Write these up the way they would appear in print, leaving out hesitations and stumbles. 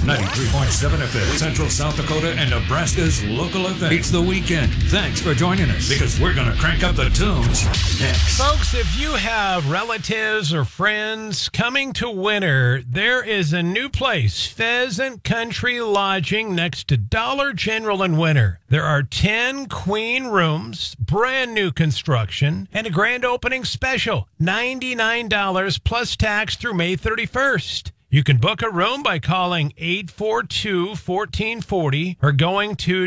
93.7 FM, Central South Dakota and Nebraska's local event. It's the weekend. Thanks for joining us, because we're going to crank up the tunes next. Folks, if you have relatives or friends coming to winter, there is a new place, Pheasant Country Lodging, next to Dollar General in Winter. There are 10 queen rooms, brand new construction, and a grand opening special, $99 plus tax through May 31st. You can book a room by calling 842-1440 or going to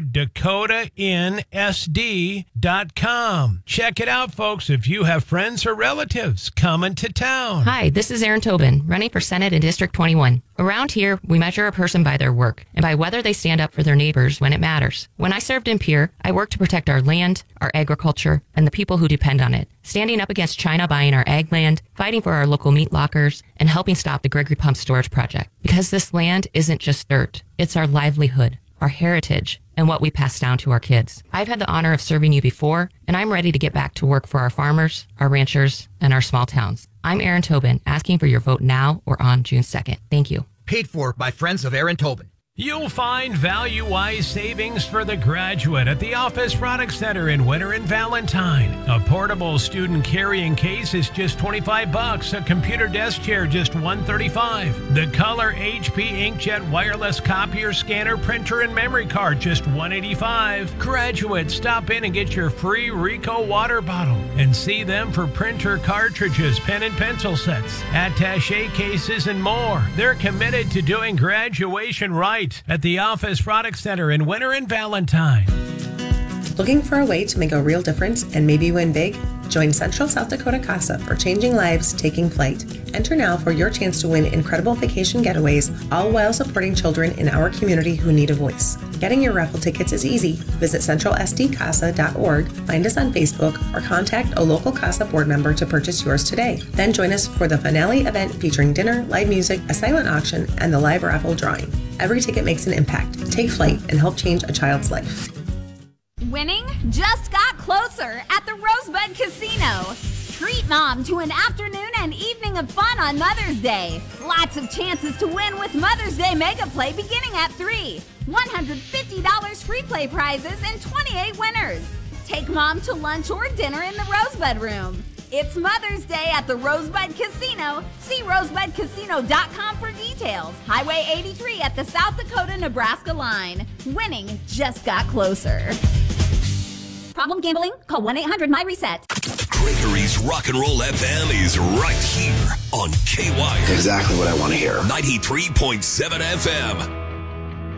DakotaInnSD.com. Check it out, folks, if you have friends or relatives coming to town. Hi, this is Erin Tobin, running for Senate in District 21. Around here, we measure a person by their work and by whether they stand up for their neighbors when it matters. When I served in Pierre, I worked to protect our land, our agriculture, and the people who depend on it, standing up against China buying our ag land, fighting for our local meat lockers, and helping stop the Gregory Pump Storage Project. Because this land isn't just dirt, it's our livelihood, our heritage, and what we pass down to our kids. I've had the honor of serving you before, and I'm ready to get back to work for our farmers, our ranchers, and our small towns. I'm Erin Tobin, asking for your vote now or on June 2nd. Thank you. Paid for by Friends of Erin Tobin. You'll find value-wise savings for the graduate at the Office Product Center in Winter and Valentine. A portable student carrying case is just $25. A computer desk chair just $135. The Color HP Inkjet wireless copier, scanner, printer, and memory card just $185. Graduates, stop in and get your free Rico water bottle and see them for printer cartridges, pen and pencil sets, attaché cases, and more. They're committed to doing graduation right at the Office Product Center in Winter and Valentine. Looking for a way to make a real difference and maybe win big? Join Central South Dakota CASA for Changing Lives, Taking Flight. Enter now for your chance to win incredible vacation getaways, all while supporting children in our community who need a voice. Getting your raffle tickets is easy. Visit centralsdcasa.org, find us on Facebook, or contact a local CASA board member to purchase yours today. Then join us for the finale event featuring dinner, live music, a silent auction, and the live raffle drawing. Every ticket makes an impact. Take flight and help change a child's life. Winning just got closer at the Rosebud Casino. Treat mom to an afternoon and evening of fun on Mother's Day. Lots of chances to win with Mother's Day Mega Play beginning at 3. $150 free play prizes and 28 winners. Take mom to lunch or dinner in the Rosebud Room. It's Mother's Day at the Rosebud Casino. See rosebudcasino.com for details. Highway 83 at the South Dakota-Nebraska line. Winning just got closer. Problem gambling? Call 1-800-MY-RESET. Gregory's Rock and Roll FM is right here on KY. Exactly what I want to hear. 93.7 FM.